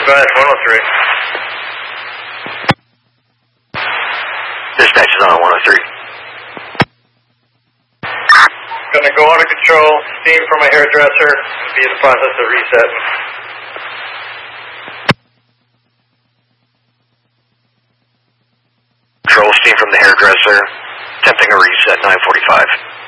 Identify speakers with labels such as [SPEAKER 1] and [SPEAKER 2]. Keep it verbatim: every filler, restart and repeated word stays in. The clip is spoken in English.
[SPEAKER 1] advise, one oh three.
[SPEAKER 2] Dispatch is on one oh three.
[SPEAKER 1] Gonna go out of control, steam from my hairdresser, and be in the process of resetting.
[SPEAKER 2] Control, steam from the hairdresser, attempting a reset, nine forty-five.